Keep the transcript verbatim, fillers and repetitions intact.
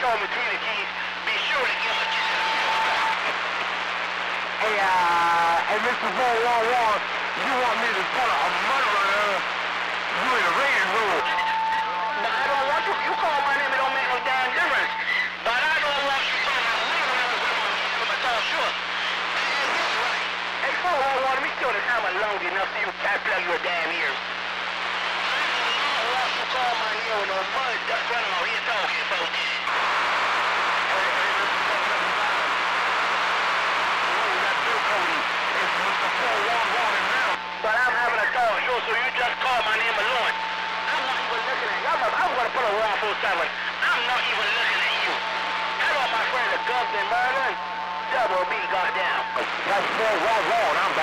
told me three keys. Be sure to give a kiss. Hey, uh, hey, Mister four one one, you want me to call a murderer? You in the raiding room. No, I don't want you. You call my name, it don't make no damn difference. But I don't want you to call my name. I'm a tall sure. Hey, four one one, let me kill this hammer long enough so you can't plug your damn ears. I don't want you to call my name with no mud. That's running on here talking, folks. But I'm having a dog show, so you just call my name alone. I'm not even looking at you. I'm, I'm going to put a one four seven. I'm not even looking at you. Hello, my friend, the Gubbs and Merlin. Double B, goddamn. That's four one one. I'm